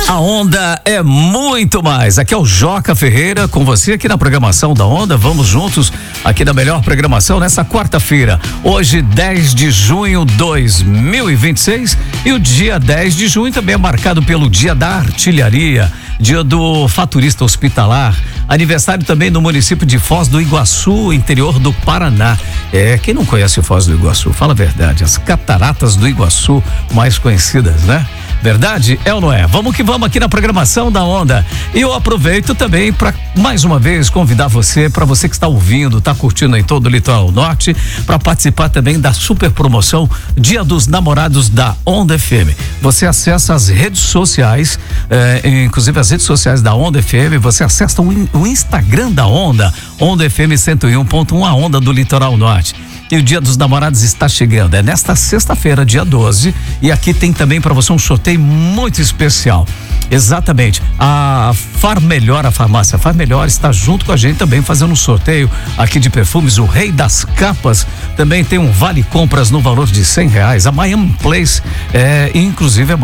A Onda é muito mais. Aqui é o Joca Ferreira com você aqui na programação da Onda. Vamos juntos aqui na melhor programação nessa quarta-feira. Hoje, 10 de junho de 2026. E o dia 10 de junho também é marcado pelo Dia da Artilharia, Dia do Faturista Hospitalar, aniversário também no município de Foz do Iguaçu, interior do Paraná. Quem não conhece Foz do Iguaçu, fala a verdade, as cataratas do Iguaçu mais conhecidas, né? Verdade? É ou não é? Vamos que vamos aqui na programação da Onda. E eu aproveito também para mais uma vez convidar você, para você que está ouvindo, está curtindo em todo o Litoral Norte, para participar também da super promoção Dia dos Namorados da Onda FM. Você acessa as redes sociais, inclusive as redes sociais da Onda FM, você acessa o Instagram da Onda, Onda FM 101.1, a Onda do Litoral Norte. E o Dia dos Namorados está chegando, é nesta sexta-feira, dia 12, e aqui tem também para você um sorteio muito especial. Exatamente, a Far Melhor, a farmácia Far Melhor está junto com a gente também fazendo um sorteio aqui de perfumes, o Rei das Capas, também tem um vale compras no valor de R$100, a Miami Place, inclusive